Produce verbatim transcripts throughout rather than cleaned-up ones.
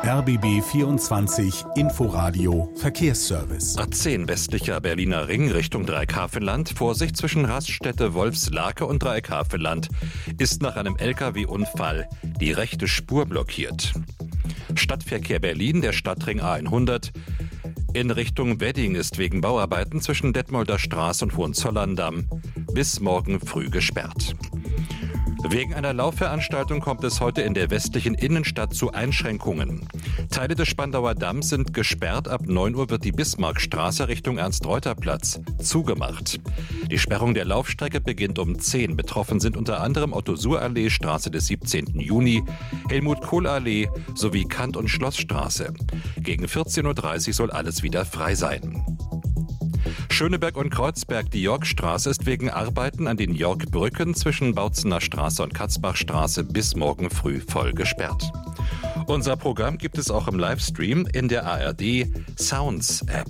R B B vierundzwanzig Inforadio Verkehrsservice. A zehn westlicher Berliner Ring Richtung Dreieckhavelland. Vorsicht zwischen Raststätte Wolfslake und Dreieckhavelland ist nach einem L K W-Unfall die rechte Spur blockiert. Stadtverkehr Berlin, der Stadtring A hundert. In Richtung Wedding ist wegen Bauarbeiten zwischen Detmolder Straße und Hohenzollern-Damm bis morgen früh gesperrt. Wegen einer Laufveranstaltung kommt es heute in der westlichen Innenstadt zu Einschränkungen. Teile des Spandauer Damms sind gesperrt. Ab neun Uhr wird die Bismarckstraße Richtung Ernst-Reuter-Platz zugemacht. Die Sperrung der Laufstrecke beginnt um zehn. Betroffen sind unter anderem Otto-Suhr-Allee, Straße des siebzehnten Juni, Helmut-Kohl-Allee sowie Kant- und Schlossstraße. Gegen vierzehn Uhr dreißig soll alles wieder frei sein. Schöneberg und Kreuzberg, die Yorkstraße ist wegen Arbeiten an den Yorkbrücken zwischen Bautzener Straße und Katzbachstraße bis morgen früh voll gesperrt. Unser Programm gibt es auch im Livestream in der A R D Sounds App.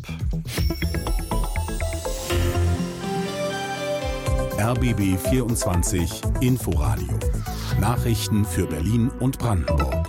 R B B vierundzwanzig Inforadio. Nachrichten für Berlin und Brandenburg.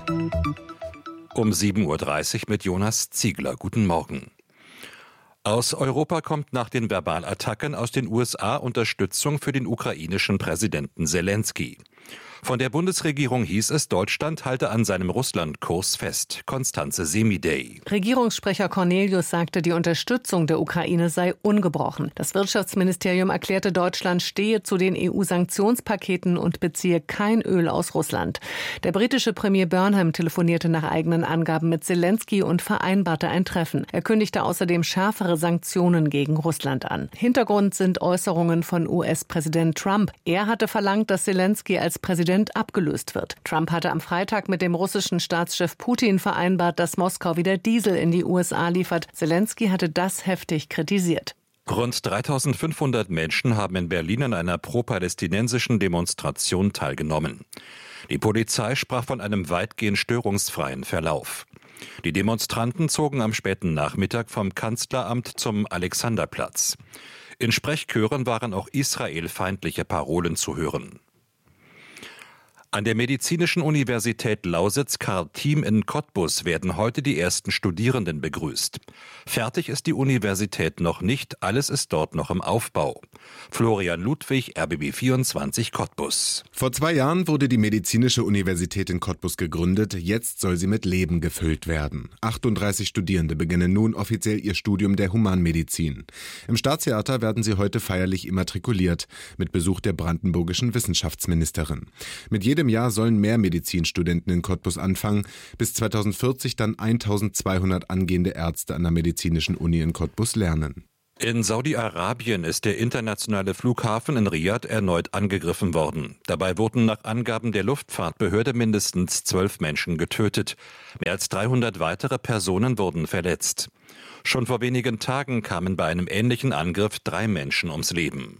Um sieben Uhr dreißig mit Jonas Ziegler. Guten Morgen. Aus Europa kommt nach den Verbalattacken aus den U S A Unterstützung für den ukrainischen Präsidenten Selenskyj. Von der Bundesregierung hieß es, Deutschland halte an seinem Russlandkurs fest. Konstanze Semidey. Regierungssprecher Cornelius sagte, die Unterstützung der Ukraine sei ungebrochen. Das Wirtschaftsministerium erklärte, Deutschland stehe zu den E U-Sanktionspaketen und beziehe kein Öl aus Russland. Der britische Premier Burnham telefonierte nach eigenen Angaben mit Selenskyj und vereinbarte ein Treffen. Er kündigte außerdem schärfere Sanktionen gegen Russland an. Hintergrund sind Äußerungen von U S-Präsident Trump. Er hatte verlangt, dass Selenskyj als Präsident abgelöst wird. Trump hatte am Freitag mit dem russischen Staatschef Putin vereinbart, dass Moskau wieder Diesel in die U S A liefert. Selenskyj hatte das heftig kritisiert. Rund dreitausendfünfhundert Menschen haben in Berlin an einer pro-palästinensischen Demonstration teilgenommen. Die Polizei sprach von einem weitgehend störungsfreien Verlauf. Die Demonstranten zogen am späten Nachmittag vom Kanzleramt zum Alexanderplatz. In Sprechchören waren auch israelfeindliche Parolen zu hören. An der Medizinischen Universität Lausitz-Karl-Thiem in Cottbus werden heute die ersten Studierenden begrüßt. Fertig ist die Universität noch nicht, alles ist dort noch im Aufbau. Florian Ludwig, R B B vierundzwanzig Cottbus. Vor zwei Jahren wurde die Medizinische Universität in Cottbus gegründet, jetzt soll sie mit Leben gefüllt werden. achtunddreißig Studierende beginnen nun offiziell ihr Studium der Humanmedizin. Im Staatstheater werden sie heute feierlich immatrikuliert, mit Besuch der brandenburgischen Wissenschaftsministerin. Mit jedem Im Jahr sollen mehr Medizinstudenten in Cottbus anfangen, bis zweitausendvierzig dann eintausendzweihundert angehende Ärzte an der Medizinischen Uni in Cottbus lernen. In Saudi-Arabien ist der internationale Flughafen in Riad erneut angegriffen worden. Dabei wurden nach Angaben der Luftfahrtbehörde mindestens zwölf Menschen getötet. Mehr als dreihundert weitere Personen wurden verletzt. Schon vor wenigen Tagen kamen bei einem ähnlichen Angriff drei Menschen ums Leben.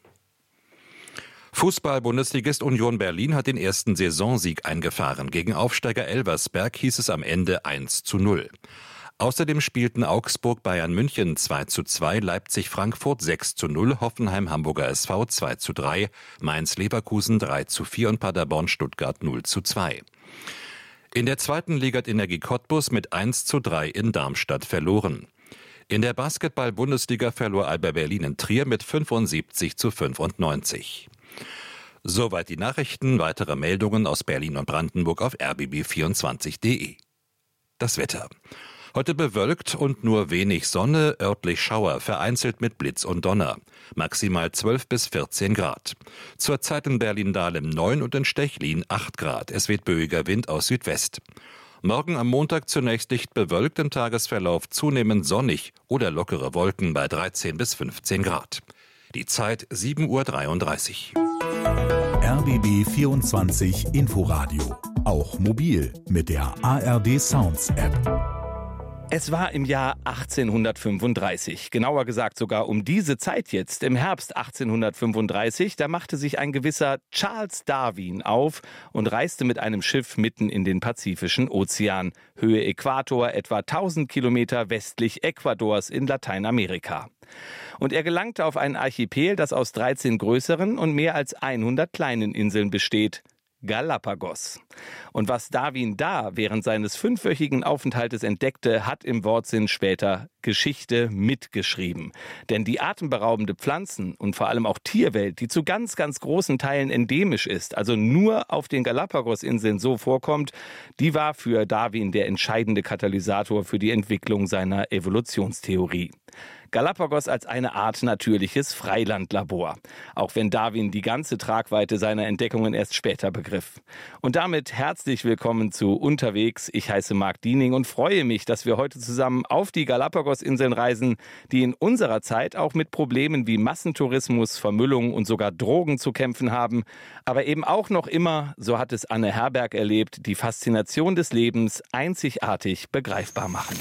Fußball-Bundesligist Union Berlin hat den ersten Saisonsieg eingefahren. Gegen Aufsteiger Elversberg hieß es am Ende eins zu null. Außerdem spielten Augsburg Bayern München zwei zu zwei, Leipzig Frankfurt sechs zu null, Hoffenheim Hamburger S V zwei zu drei, Mainz Leverkusen drei zu vier und Paderborn Stuttgart null zu zwei. In der zweiten Liga hat Energie Cottbus mit eins zu drei in Darmstadt verloren. In der Basketball-Bundesliga verlor Alba Berlin in Trier mit fünfundsiebzig zu fünfundneunzig. Soweit die Nachrichten. Weitere Meldungen aus Berlin und Brandenburg auf r b b vierundzwanzig punkt d e. Das Wetter. Heute bewölkt und nur wenig Sonne, örtlich Schauer, vereinzelt mit Blitz und Donner. Maximal zwölf bis vierzehn Grad. Zurzeit in Berlin-Dahlem neun und in Stechlin acht Grad. Es weht böiger Wind aus Südwest. Morgen am Montag zunächst dicht bewölkt, im Tagesverlauf zunehmend sonnig oder lockere Wolken bei dreizehn bis fünfzehn Grad. Die Zeit sieben Uhr dreiunddreißig. R B B vierundzwanzig Inforadio. Auch mobil mit der A R D Sounds App. Es war im Jahr achtzehnhundertfünfunddreißig, genauer gesagt sogar um diese Zeit jetzt, im Herbst achtzehnhundertfünfunddreißig, da machte sich ein gewisser Charles Darwin auf und reiste mit einem Schiff mitten in den Pazifischen Ozean, Höhe Äquator, etwa tausend Kilometer westlich Ecuadors in Lateinamerika. Und er gelangte auf einen Archipel, das aus dreizehn größeren und mehr als hundert kleinen Inseln besteht. Galapagos. Und was Darwin da während seines fünfwöchigen Aufenthaltes entdeckte, hat im Wortsinn später Geschichte mitgeschrieben. Denn die atemberaubende Pflanzen- und vor allem auch Tierwelt, die zu ganz, ganz großen Teilen endemisch ist, also nur auf den Galapagos-Inseln so vorkommt, die war für Darwin der entscheidende Katalysator für die Entwicklung seiner Evolutionstheorie. Galapagos als eine Art natürliches Freilandlabor, auch wenn Darwin die ganze Tragweite seiner Entdeckungen erst später begriff. Und damit herzlich willkommen zu Unterwegs. Ich heiße Marc Diening und freue mich, dass wir heute zusammen auf die Galapagos-Inseln reisen, die in unserer Zeit auch mit Problemen wie Massentourismus, Vermüllung und sogar Drogen zu kämpfen haben, aber eben auch noch immer, so hat es Anne Herberg erlebt, die Faszination des Lebens einzigartig begreifbar machen.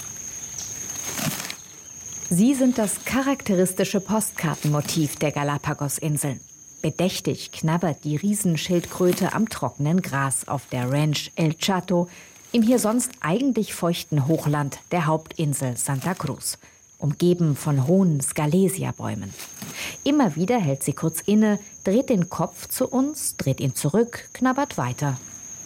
Sie sind das charakteristische Postkartenmotiv der Galapagos-Inseln. Bedächtig knabbert die Riesenschildkröte am trockenen Gras auf der Ranch El Chato, im hier sonst eigentlich feuchten Hochland der Hauptinsel Santa Cruz, umgeben von hohen Scalesia-Bäumen. Immer wieder hält sie kurz inne, dreht den Kopf zu uns, dreht ihn zurück, knabbert weiter.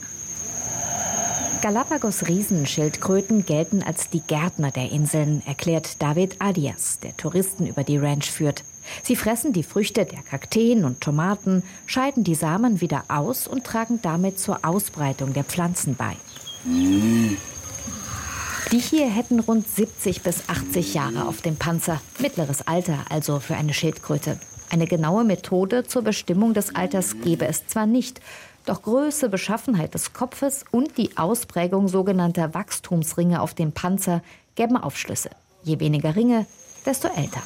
Galapagos-Riesenschildkröten gelten als die Gärtner der Inseln, erklärt David Arias, der Touristen über die Ranch führt. Sie fressen die Früchte der Kakteen und Tomaten, scheiden die Samen wieder aus und tragen damit zur Ausbreitung der Pflanzen bei. Mm. Die hier hätten rund siebzig bis achtzig Jahre auf dem Panzer. Mittleres Alter also für eine Schildkröte. Eine genaue Methode zur Bestimmung des Alters gäbe es zwar nicht, doch Größe, Beschaffenheit des Kopfes und die Ausprägung sogenannter Wachstumsringe auf dem Panzer gäben Aufschlüsse. Je weniger Ringe, desto älter.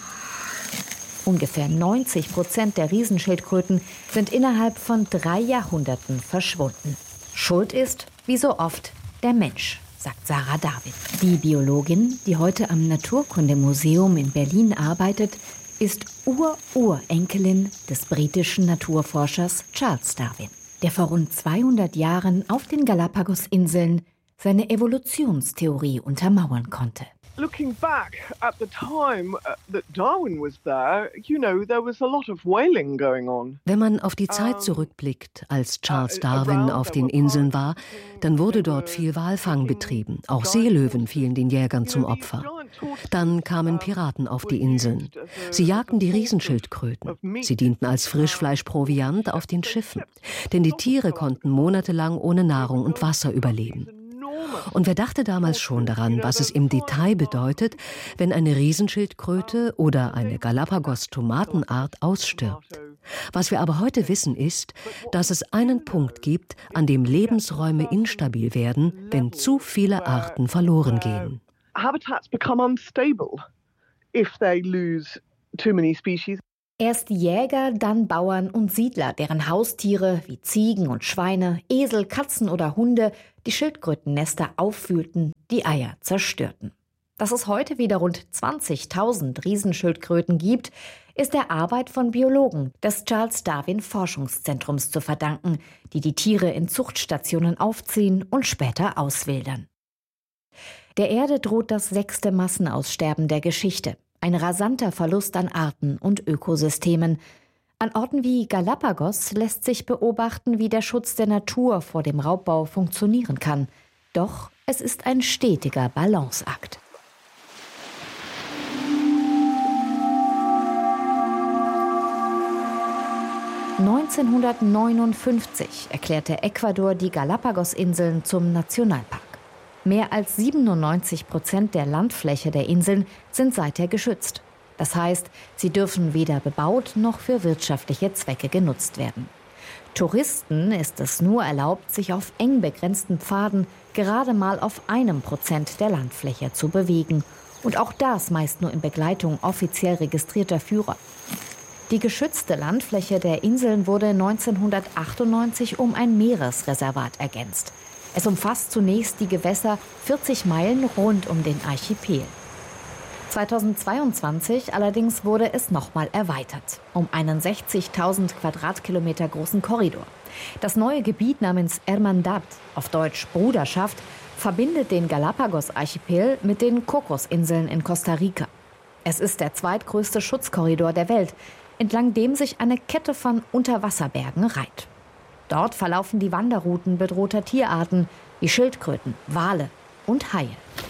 Ungefähr neunzig Prozent der Riesenschildkröten sind innerhalb von drei Jahrhunderten verschwunden. Schuld ist, wie so oft, der Mensch, sagt Sarah David. Die Biologin, die heute am Naturkundemuseum in Berlin arbeitet, ist Ur-Urenkelin des britischen Naturforschers Charles Darwin, der vor rund zweihundert Jahren auf den Galapagos-Inseln seine Evolutionstheorie untermauern konnte. Looking back at the time that Darwin was there, you know, there was a lot of whaling going on. Wenn man auf die Zeit zurückblickt, als Charles Darwin auf den Inseln war, dann wurde dort viel Walfang betrieben. Auch Seelöwen fielen den Jägern zum Opfer. Dann kamen Piraten auf die Inseln. Sie jagten die Riesenschildkröten. Sie dienten als Frischfleischproviant auf den Schiffen. Denn die Tiere konnten monatelang ohne Nahrung und Wasser überleben. Und wer dachte damals schon daran, was es im Detail bedeutet, wenn eine Riesenschildkröte oder eine Galapagos-Tomatenart ausstirbt? Was wir aber heute wissen ist, dass es einen Punkt gibt, an dem Lebensräume instabil werden, wenn zu viele Arten verloren gehen. Habitats become unstable if they lose too many species. Erst Jäger, dann Bauern und Siedler, deren Haustiere wie Ziegen und Schweine, Esel, Katzen oder Hunde die Schildkrötennester aufwühlten, die Eier zerstörten. Dass es heute wieder rund zwanzigtausend Riesenschildkröten gibt, ist der Arbeit von Biologen des Charles Darwin Forschungszentrums zu verdanken, die die Tiere in Zuchtstationen aufziehen und später auswildern. Der Erde droht das sechste Massenaussterben der Geschichte. Ein rasanter Verlust an Arten und Ökosystemen. An Orten wie Galapagos lässt sich beobachten, wie der Schutz der Natur vor dem Raubbau funktionieren kann. Doch es ist ein stetiger Balanceakt. neunzehnhundertneunundfünfzig erklärte Ecuador die Galapagos-Inseln zum Nationalpark. Mehr als siebenundneunzig Prozent der Landfläche der Inseln sind seither geschützt. Das heißt, sie dürfen weder bebaut noch für wirtschaftliche Zwecke genutzt werden. Touristen ist es nur erlaubt, sich auf eng begrenzten Pfaden gerade mal auf einem Prozent der Landfläche zu bewegen. Und auch das meist nur in Begleitung offiziell registrierter Führer. Die geschützte Landfläche der Inseln wurde neunzehnhundertachtundneunzig um ein Meeresreservat ergänzt. Es umfasst zunächst die Gewässer vierzig Meilen rund um den Archipel. zweitausendzweiundzwanzig allerdings wurde es nochmal erweitert, um einen sechzigtausend Quadratkilometer großen Korridor. Das neue Gebiet namens Hermandad, auf Deutsch Bruderschaft, verbindet den Galapagos-Archipel mit den Cocos-Inseln in Costa Rica. Es ist der zweitgrößte Schutzkorridor der Welt, entlang dem sich eine Kette von Unterwasserbergen reiht. Dort verlaufen die Wanderrouten bedrohter Tierarten wie Schildkröten, Wale und Haie.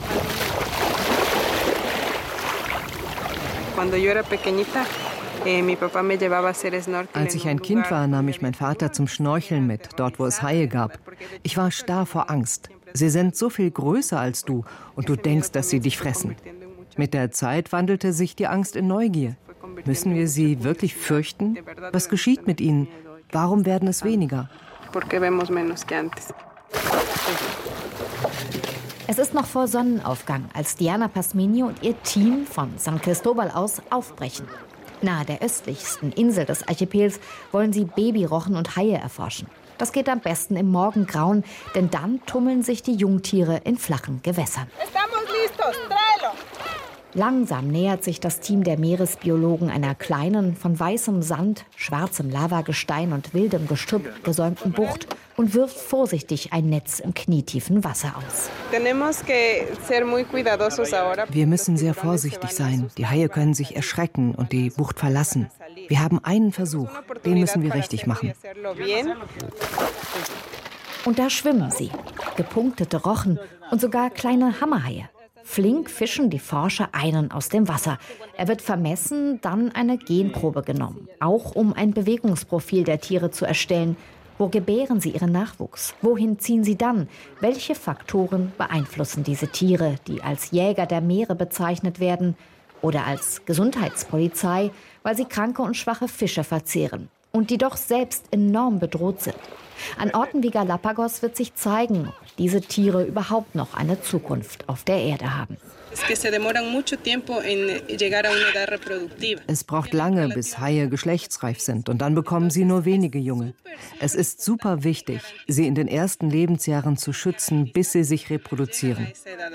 Als ich ein Kind war, nahm ich meinen Vater zum Schnorcheln mit, dort wo es Haie gab. Ich war starr vor Angst. Sie sind so viel größer als du und du denkst, dass sie dich fressen. Mit der Zeit wandelte sich die Angst in Neugier. Müssen wir sie wirklich fürchten? Was geschieht mit ihnen? Warum werden es weniger? Es ist noch vor Sonnenaufgang, als Diana Pasmini und ihr Team von San Cristóbal aus aufbrechen. Nahe der östlichsten Insel des Archipels wollen sie Babyrochen und Haie erforschen. Das geht am besten im Morgengrauen, denn dann tummeln sich die Jungtiere in flachen Gewässern. Langsam nähert sich das Team der Meeresbiologen einer kleinen, von weißem Sand, schwarzem Lavagestein und wildem Gestrüpp gesäumten Bucht und wirft vorsichtig ein Netz im knietiefen Wasser aus. Wir müssen sehr vorsichtig sein. Die Haie können sich erschrecken und die Bucht verlassen. Wir haben einen Versuch, den müssen wir richtig machen. Und da schwimmen sie, gepunktete Rochen und sogar kleine Hammerhaie. Flink fischen die Forscher einen aus dem Wasser. Er wird vermessen, dann eine Genprobe genommen. Auch um ein Bewegungsprofil der Tiere zu erstellen. Wo gebären sie ihren Nachwuchs? Wohin ziehen sie dann? Welche Faktoren beeinflussen diese Tiere, die als Jäger der Meere bezeichnet werden? Oder als Gesundheitspolizei, weil sie kranke und schwache Fische verzehren. Und die doch selbst enorm bedroht sind. An Orten wie Galapagos wird sich zeigen, ob diese Tiere überhaupt noch eine Zukunft auf der Erde haben. Es braucht lange, bis Haie geschlechtsreif sind und dann bekommen sie nur wenige Junge. Es ist super wichtig, sie in den ersten Lebensjahren zu schützen, bis sie sich reproduzieren.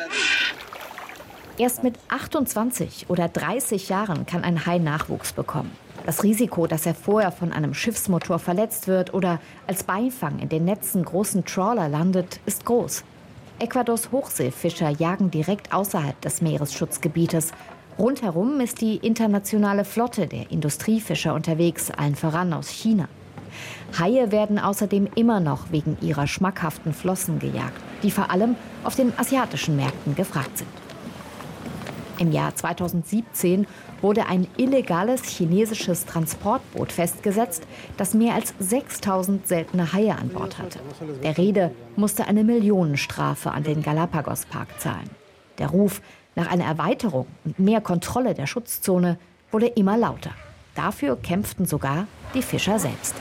Erst mit achtundzwanzig oder dreißig Jahren kann ein Hai Nachwuchs bekommen. Das Risiko, dass er vorher von einem Schiffsmotor verletzt wird oder als Beifang in den Netzen großen Trawler landet, ist groß. Ecuadors Hochseefischer jagen direkt außerhalb des Meeresschutzgebietes. Rundherum ist die internationale Flotte der Industriefischer unterwegs, allen voran aus China. Haie werden außerdem immer noch wegen ihrer schmackhaften Flossen gejagt, die vor allem auf den asiatischen Märkten gefragt sind. Im Jahr zweitausendsiebzehn wurde ein illegales chinesisches Transportboot festgesetzt, das mehr als sechstausend seltene Haie an Bord hatte. Der Reeder musste eine Millionenstrafe an den Galapagos-Park zahlen. Der Ruf nach einer Erweiterung und mehr Kontrolle der Schutzzone wurde immer lauter. Dafür kämpften sogar die Fischer selbst.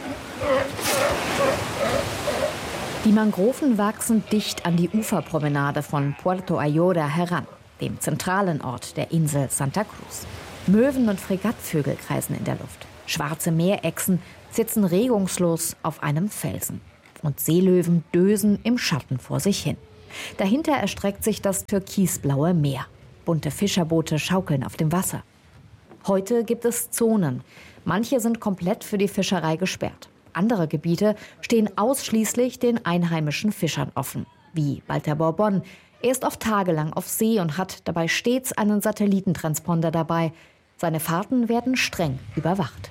Die Mangroven wachsen dicht an die Uferpromenade von Puerto Ayora heran, dem zentralen Ort der Insel Santa Cruz. Möwen und Fregattvögel kreisen in der Luft. Schwarze Meerechsen sitzen regungslos auf einem Felsen. Und Seelöwen dösen im Schatten vor sich hin. Dahinter erstreckt sich das türkisblaue Meer. Bunte Fischerboote schaukeln auf dem Wasser. Heute gibt es Zonen. Manche sind komplett für die Fischerei gesperrt. Andere Gebiete stehen ausschließlich den einheimischen Fischern offen, wie Walter Bourbon. Er ist oft tagelang auf See und hat dabei stets einen Satellitentransponder dabei. Seine Fahrten werden streng überwacht.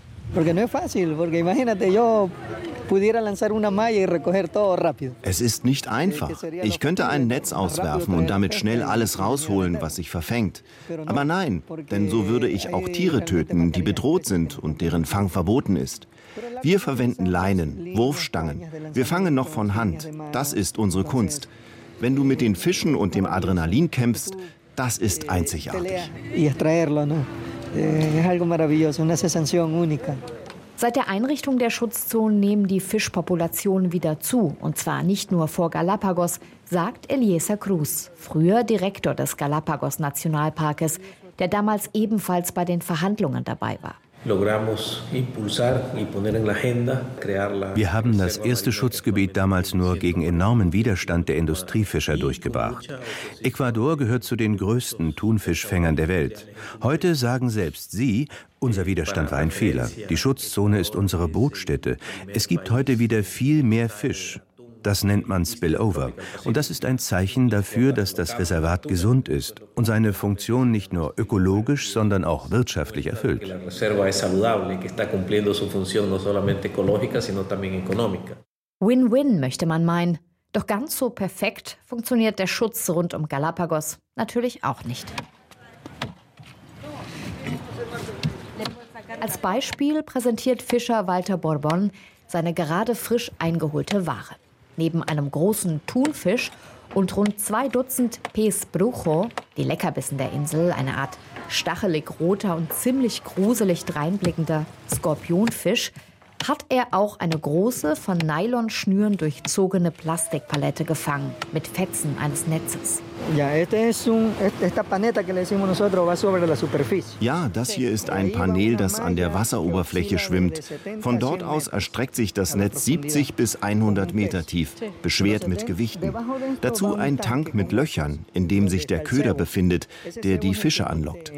Es ist nicht einfach. Ich könnte ein Netz auswerfen und damit schnell alles rausholen, was sich verfängt. Aber nein, denn so würde ich auch Tiere töten, die bedroht sind und deren Fang verboten ist. Wir verwenden Leinen, Wurfstangen. Wir fangen noch von Hand. Das ist unsere Kunst. Wenn du mit den Fischen und dem Adrenalin kämpfst, das ist einzigartig. Seit der Einrichtung der Schutzzonen nehmen die Fischpopulationen wieder zu. Und zwar nicht nur vor Galapagos, sagt Eliezer Cruz, früher Direktor des Galapagos-Nationalparkes, der damals ebenfalls bei den Verhandlungen dabei war. Wir haben das erste Schutzgebiet damals nur gegen enormen Widerstand der Industriefischer durchgebracht. Ecuador gehört zu den größten Thunfischfängern der Welt. Heute sagen selbst sie, unser Widerstand war ein Fehler. Die Schutzzone ist unsere Brutstätte. Es gibt heute wieder viel mehr Fisch. Das nennt man Spillover. Und das ist ein Zeichen dafür, dass das Reservat gesund ist und seine Funktion nicht nur ökologisch, sondern auch wirtschaftlich erfüllt. Win-win möchte man meinen. Doch ganz so perfekt funktioniert der Schutz rund um Galapagos natürlich auch nicht. Als Beispiel präsentiert Fischer Walter Bourbon seine gerade frisch eingeholte Ware. Neben einem großen Thunfisch und rund zwei Dutzend Pez brujo, die Leckerbissen der Insel, eine Art stachelig roter und ziemlich gruselig dreinblickender Skorpionfisch, hat er auch eine große, von Nylonschnüren durchzogene Plastikpalette gefangen, mit Fetzen eines Netzes. Ja, das hier ist ein Panel, das an der Wasseroberfläche schwimmt. Von dort aus erstreckt sich das Netz siebzig bis hundert Meter tief, beschwert mit Gewichten. Dazu ein Tank mit Löchern, in dem sich der Köder befindet, der die Fische anlockt.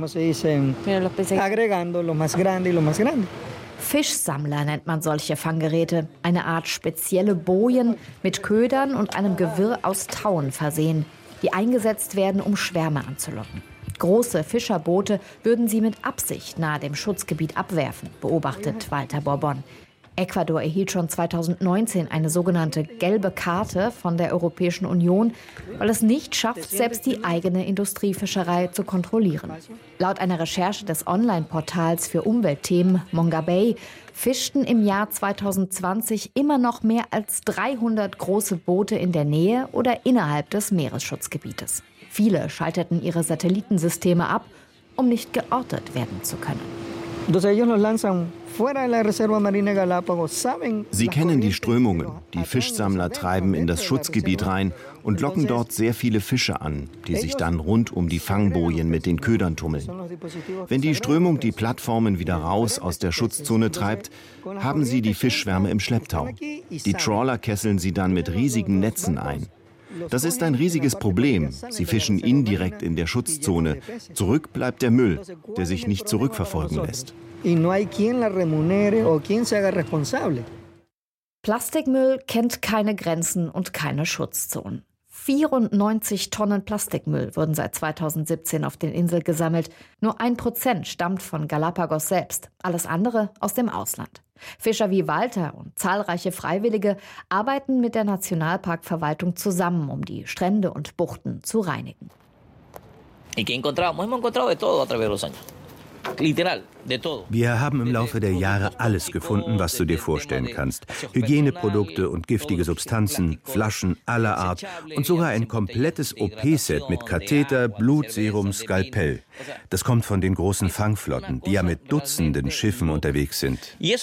Fischsammler nennt man solche Fanggeräte. Eine Art spezielle Bojen mit Ködern und einem Gewirr aus Tauen versehen, die eingesetzt werden, um Schwärme anzulocken. Große Fischerboote würden sie mit Absicht nahe dem Schutzgebiet abwerfen, beobachtet Walter Bourbon. Ecuador erhielt schon zweitausendneunzehn eine sogenannte gelbe Karte von der Europäischen Union, weil es nicht schafft, selbst die eigene Industriefischerei zu kontrollieren. Laut einer Recherche des Online-Portals für Umweltthemen Mongabay fischten im Jahr zweitausendzwanzig immer noch mehr als dreihundert große Boote in der Nähe oder innerhalb des Meeresschutzgebietes. Viele schalteten ihre Satellitensysteme ab, um nicht geortet werden zu können. Sie kennen die Strömungen. Die Fischsammler treiben in das Schutzgebiet rein und locken dort sehr viele Fische an, die sich dann rund um die Fangbojen mit den Ködern tummeln. Wenn die Strömung die Plattformen wieder raus aus der Schutzzone treibt, haben sie die Fischschwärme im Schlepptau. Die Trawler kesseln sie dann mit riesigen Netzen ein. Das ist ein riesiges Problem. Sie fischen indirekt in der Schutzzone. Zurück bleibt der Müll, der sich nicht zurückverfolgen lässt. Plastikmüll kennt keine Grenzen und keine Schutzzonen. vierundneunzig Tonnen Plastikmüll wurden seit zweitausendsiebzehn auf den Inseln gesammelt. Nur ein Prozent stammt von Galapagos selbst, alles andere aus dem Ausland. Fischer wie Walter und zahlreiche Freiwillige arbeiten mit der Nationalparkverwaltung zusammen, um die Strände und Buchten zu reinigen. Wir haben im Laufe der Jahre alles gefunden, was du dir vorstellen kannst. Hygieneprodukte und giftige Substanzen, Flaschen aller Art und sogar ein komplettes O P-Set mit Katheter, Blutserum, Skalpell. Das kommt von den großen Fangflotten, die ja mit Dutzenden Schiffen unterwegs sind.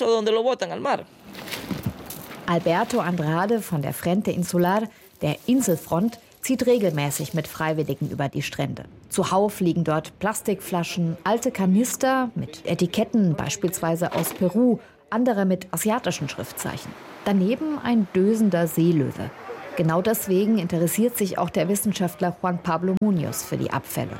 Alberto Andrade von der Frente Insular, der Inselfront, zieht regelmäßig mit Freiwilligen über die Strände. Zuhauf liegen dort Plastikflaschen, alte Kanister mit Etiketten, beispielsweise aus Peru, andere mit asiatischen Schriftzeichen. Daneben ein dösender Seelöwe. Genau deswegen interessiert sich auch der Wissenschaftler Juan Pablo Muñoz für die Abfälle.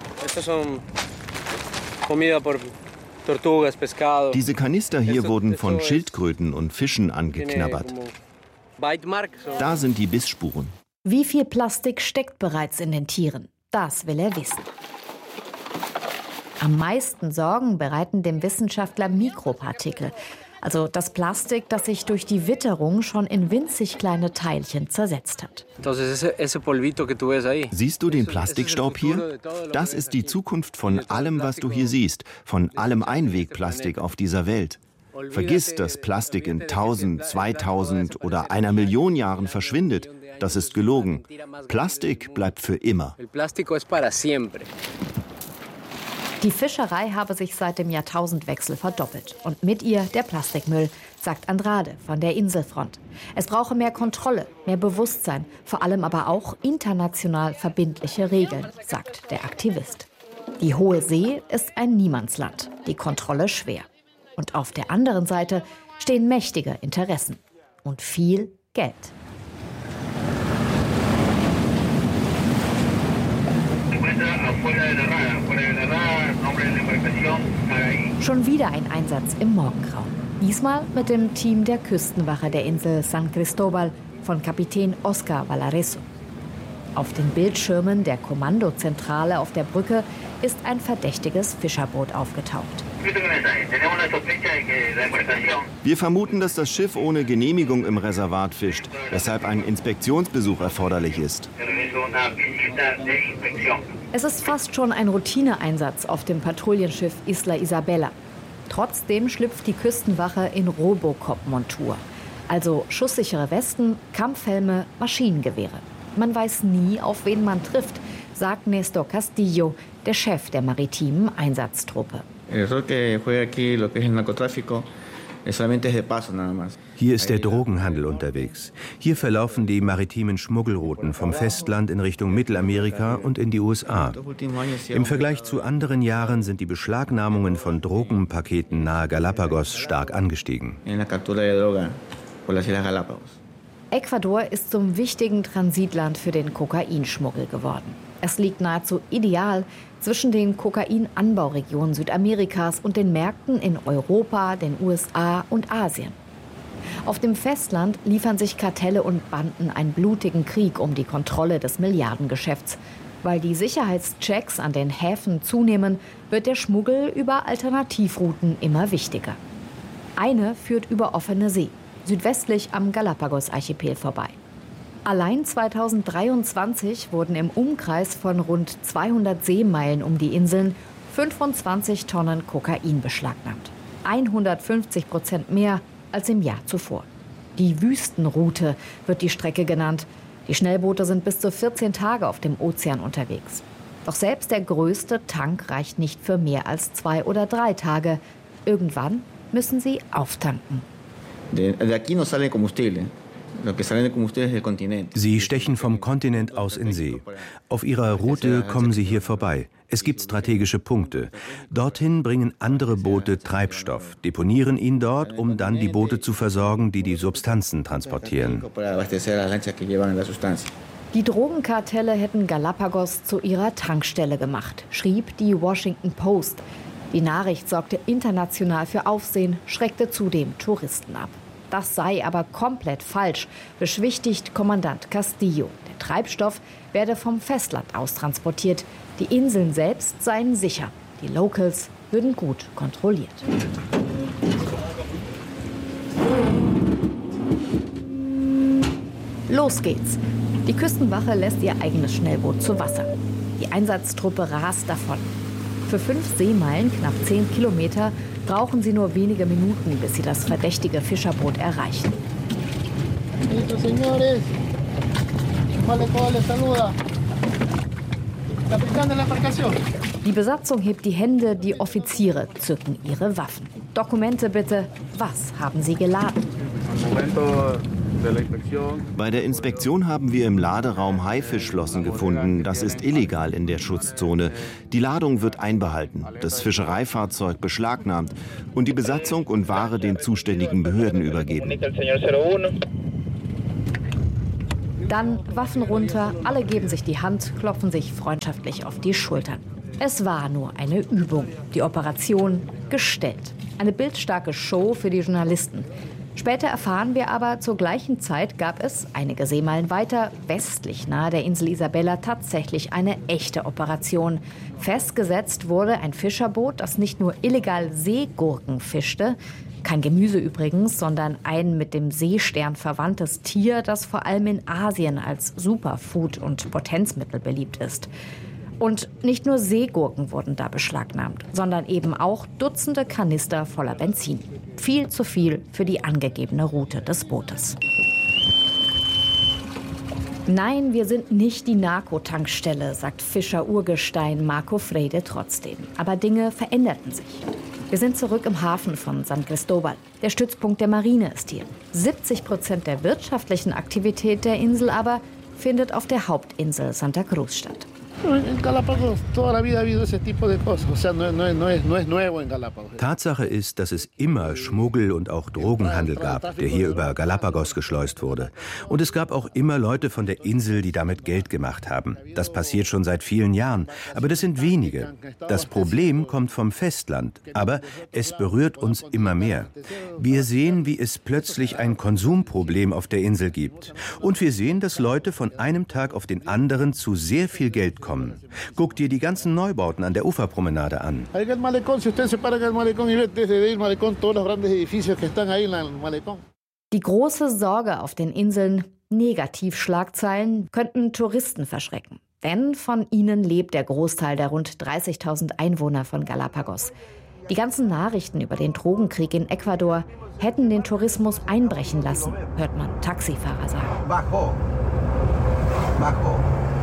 Diese Kanister hier wurden von Schildkröten und Fischen angeknabbert. Da sind die Bissspuren. Wie viel Plastik steckt bereits in den Tieren? Das will er wissen. Am meisten Sorgen bereiten dem Wissenschaftler Mikropartikel, also das Plastik, das sich durch die Witterung schon in winzig kleine Teilchen zersetzt hat. Siehst du den Plastikstaub hier? Das ist die Zukunft von allem, was du hier siehst, von allem Einwegplastik auf dieser Welt. Vergiss, dass Plastik in tausend, zweitausend oder einer Million Jahren verschwindet. Das ist gelogen. Plastik bleibt für immer. Die Fischerei habe sich seit dem Jahrtausendwechsel verdoppelt. Und mit ihr der Plastikmüll, sagt Andrade von der Inselfront. Es brauche mehr Kontrolle, mehr Bewusstsein, vor allem aber auch international verbindliche Regeln, sagt der Aktivist. Die Hohe See ist ein Niemandsland, die Kontrolle schwer. Und auf der anderen Seite stehen mächtige Interessen und viel Geld. Schon wieder ein Einsatz im Morgengrauen. Diesmal mit dem Team der Küstenwache der Insel San Cristóbal von Kapitän Oscar Valareso. Auf den Bildschirmen der Kommandozentrale auf der Brücke ist ein verdächtiges Fischerboot aufgetaucht. Wir vermuten, dass das Schiff ohne Genehmigung im Reservat fischt, weshalb ein Inspektionsbesuch erforderlich ist. Es ist fast schon ein Routineeinsatz auf dem Patrouillenschiff Isla Isabela. Trotzdem schlüpft die Küstenwache in Robocop-Montur. Also schusssichere Westen, Kampfhelme, Maschinengewehre. Man weiß nie, auf wen man trifft, sagt Néstor Castillo, der Chef der maritimen Einsatztruppe. Hier ist der Drogenhandel unterwegs. Hier verlaufen die maritimen Schmuggelrouten vom Festland in Richtung Mittelamerika und in die U S A. Im Vergleich zu anderen Jahren sind die Beschlagnahmungen von Drogenpaketen nahe Galapagos stark angestiegen. Ecuador ist zum wichtigen Transitland für den Kokainschmuggel geworden. Es liegt nahezu ideal zwischen den Kokainanbauregionen Südamerikas und den Märkten in Europa, den U S A und Asien. Auf dem Festland liefern sich Kartelle und Banden einen blutigen Krieg um die Kontrolle des Milliardengeschäfts. Weil die Sicherheitschecks an den Häfen zunehmen, wird der Schmuggel über Alternativrouten immer wichtiger. Eine führt über offene See, südwestlich am Galapagos-Archipel vorbei. Allein zweitausenddreiundzwanzig wurden im Umkreis von rund zweihundert Seemeilen um die Inseln fünfundzwanzig Tonnen Kokain beschlagnahmt. hundertfünfzig Prozent mehr als im Jahr zuvor. Die Wüstenroute wird die Strecke genannt. Die Schnellboote sind bis zu vierzehn Tage auf dem Ozean unterwegs. Doch selbst der größte Tank reicht nicht für mehr als zwei oder drei Tage. Irgendwann müssen sie auftanken. Sie stechen vom Kontinent aus in See. Auf ihrer Route kommen sie hier vorbei. Es gibt strategische Punkte. Dorthin bringen andere Boote Treibstoff, deponieren ihn dort, um dann die Boote zu versorgen, die die Substanzen transportieren. Die Drogenkartelle hätten Galapagos zu ihrer Tankstelle gemacht, schrieb die Washington Post. Die Nachricht sorgte international für Aufsehen, schreckte zudem Touristen ab. Das sei aber komplett falsch, beschwichtigt Kommandant Castillo. Der Treibstoff werde vom Festland aus transportiert. Die Inseln selbst seien sicher. Die Locals würden gut kontrolliert. Los geht's. Die Küstenwache lässt ihr eigenes Schnellboot zu Wasser. Die Einsatztruppe rast davon. Für fünf Seemeilen, knapp zehn Kilometer, brauchen sie nur wenige Minuten, bis sie das verdächtige Fischerboot erreichen. Die Besatzung hebt die Hände, die Offiziere zücken ihre Waffen. Dokumente bitte, was haben sie geladen? Bei der Inspektion haben wir im Laderaum Haifischflossen gefunden. Das ist illegal in der Schutzzone. Die Ladung wird einbehalten, das Fischereifahrzeug beschlagnahmt und die Besatzung und Ware den zuständigen Behörden übergeben. Dann Waffen runter, alle geben sich die Hand, klopfen sich freundschaftlich auf die Schultern. Es war nur eine Übung, die Operation gestellt. Eine bildstarke Show für die Journalisten. Später erfahren wir aber, zur gleichen Zeit gab es, einige Seemeilen weiter, westlich nahe der Insel Isabela, tatsächlich eine echte Operation. Festgesetzt wurde ein Fischerboot, das nicht nur illegal Seegurken fischte, kein Gemüse übrigens, sondern ein mit dem Seestern verwandtes Tier, das vor allem in Asien als Superfood und Potenzmittel beliebt ist. Und nicht nur Seegurken wurden da beschlagnahmt, sondern eben auch Dutzende Kanister voller Benzin. Viel zu viel für die angegebene Route des Bootes. Nein, wir sind nicht die Narkotankstelle, sagt Fischer-Urgestein Marco Freire trotzdem. Aber Dinge veränderten sich. Wir sind zurück im Hafen von San Cristóbal. Der Stützpunkt der Marine ist hier. siebzig Prozent der wirtschaftlichen Aktivität der Insel aber findet auf der Hauptinsel Santa Cruz statt. Tatsache ist, dass es immer Schmuggel und auch Drogenhandel gab, der hier über Galapagos geschleust wurde. Und es gab auch immer Leute von der Insel, die damit Geld gemacht haben. Das passiert schon seit vielen Jahren, aber das sind wenige. Das Problem kommt vom Festland, aber es berührt uns immer mehr. Wir sehen, wie es plötzlich ein Konsumproblem auf der Insel gibt. Und wir sehen, dass Leute von einem Tag auf den anderen zu sehr viel Geld kommen. Guck dir die ganzen Neubauten an der Uferpromenade an. Die große Sorge auf den Inseln, Negativschlagzeilen, könnten Touristen verschrecken. Denn von ihnen lebt der Großteil der rund dreißigtausend Einwohner von Galapagos. Die ganzen Nachrichten über den Drogenkrieg in Ecuador hätten den Tourismus einbrechen lassen, hört man Taxifahrer sagen. Bajo. Bajo.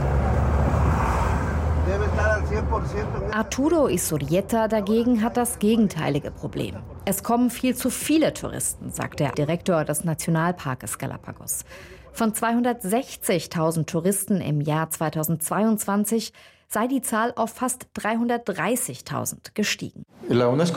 Arturo Isurrieta dagegen hat das gegenteilige Problem. Es kommen viel zu viele Touristen, sagt der Direktor des Nationalparkes Galapagos. Von zweihundertsechzigtausend Touristen im Jahr zweitausendzweiundzwanzig sei die Zahl auf fast dreihundertdreißigtausend gestiegen. Die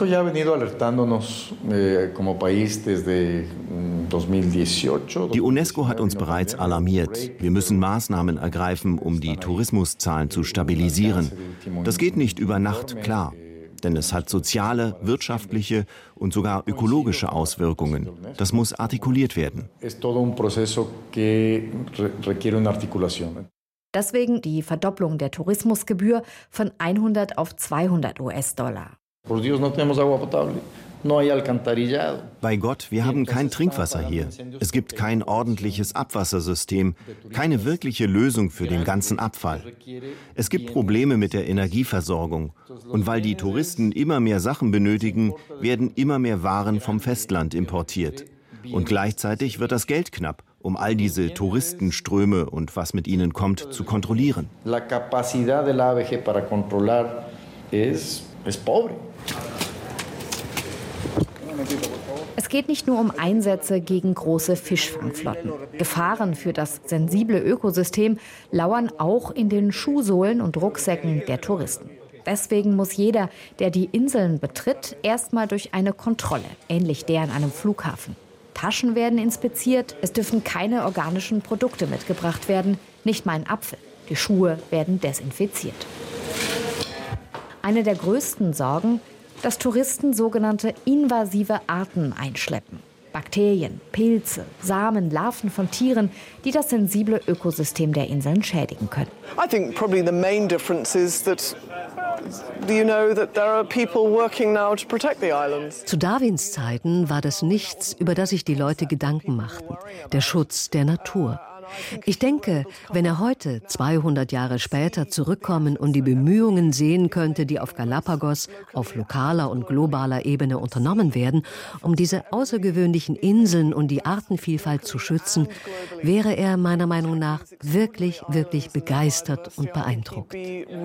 UNESCO hat uns bereits alarmiert. Wir müssen Maßnahmen ergreifen, um die Tourismuszahlen zu stabilisieren. Das geht nicht über Nacht, klar. Denn es hat soziale, wirtschaftliche und sogar ökologische Auswirkungen. Das muss artikuliert werden. Deswegen die Verdopplung der Tourismusgebühr von hundert auf zweihundert US-Dollar. Bei Gott, wir haben kein Trinkwasser hier. Es gibt kein ordentliches Abwassersystem, keine wirkliche Lösung für den ganzen Abfall. Es gibt Probleme mit der Energieversorgung. Und weil die Touristen immer mehr Sachen benötigen, werden immer mehr Waren vom Festland importiert. Und gleichzeitig wird das Geld knapp, um all diese Touristenströme und was mit ihnen kommt, zu kontrollieren. La capacidad del A B G para controlar es es pobre. Es geht nicht nur um Einsätze gegen große Fischfangflotten. Gefahren für das sensible Ökosystem lauern auch in den Schuhsohlen und Rucksäcken der Touristen. Deswegen muss jeder, der die Inseln betritt, erstmal durch eine Kontrolle, ähnlich der an einem Flughafen. Taschen werden inspiziert, es dürfen keine organischen Produkte mitgebracht werden, nicht mal ein Apfel. Die Schuhe werden desinfiziert. Eine der größten Sorgen, dass Touristen sogenannte invasive Arten einschleppen. Bakterien, Pilze, Samen, Larven von Tieren, die das sensible Ökosystem der Inseln schädigen können. I think probably the main difference is that you know that there are people working now to protect the islands. Zu Darwins Zeiten war das nichts, über das sich die Leute Gedanken machten. Der Schutz der Natur. Ich denke, wenn er heute, zweihundert Jahre später, zurückkommen und die Bemühungen sehen könnte, die auf Galapagos auf lokaler und globaler Ebene unternommen werden, um diese außergewöhnlichen Inseln und die Artenvielfalt zu schützen, wäre er meiner Meinung nach wirklich, wirklich begeistert und beeindruckt.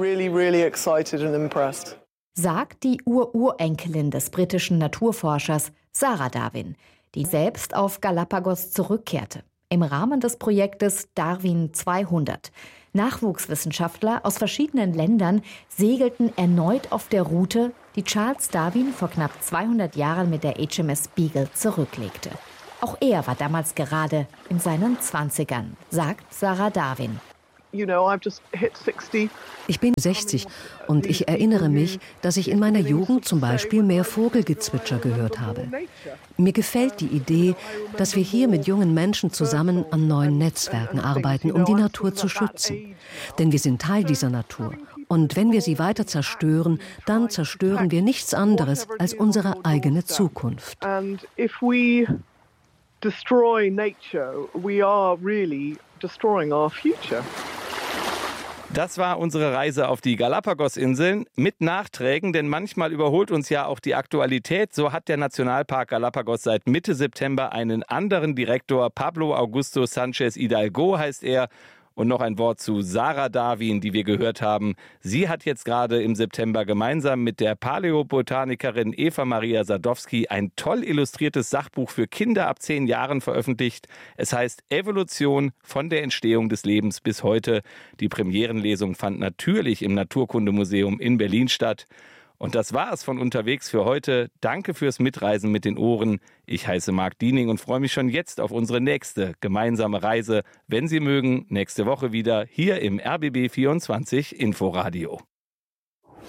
Sagt die Ur-Urenkelin des britischen Naturforschers Sarah Darwin, die selbst auf Galapagos zurückkehrte. Im Rahmen des Projektes Darwin zweihundert. Nachwuchswissenschaftler aus verschiedenen Ländern segelten erneut auf der Route, die Charles Darwin vor knapp zweihundert Jahren mit der H M S Beagle zurücklegte. Auch er war damals gerade in seinen Zwanzigern, sagt Sarah Darwin. Ich bin sechzig und ich erinnere mich, dass ich in meiner Jugend zum Beispiel mehr Vogelgezwitscher gehört habe. Mir gefällt die Idee, dass wir hier mit jungen Menschen zusammen an neuen Netzwerken arbeiten, um die Natur zu schützen. Denn wir sind Teil dieser Natur. Und wenn wir sie weiter zerstören, dann zerstören wir nichts anderes als unsere eigene Zukunft. Destroy nature, we are really destroying our future. Das war unsere Reise auf die Galapagos-Inseln mit Nachträgen, denn manchmal überholt uns ja auch die Aktualität. So hat der Nationalpark Galapagos seit Mitte September einen anderen Direktor. Pablo Augusto Sanchez Hidalgo heißt er. Und noch ein Wort zu Sarah Darwin, die wir gehört haben. Sie hat jetzt gerade im September gemeinsam mit der Paläobotanikerin Eva Maria Sadowski ein toll illustriertes Sachbuch für Kinder ab zehn Jahren veröffentlicht. Es heißt Evolution von der Entstehung des Lebens bis heute. Die Premierenlesung fand natürlich im Naturkundemuseum in Berlin statt. Und das war es von unterwegs für heute. Danke fürs Mitreisen mit den Ohren. Ich heiße Marc Diening und freue mich schon jetzt auf unsere nächste gemeinsame Reise. Wenn Sie mögen, nächste Woche wieder hier im R B B vierundzwanzig Inforadio.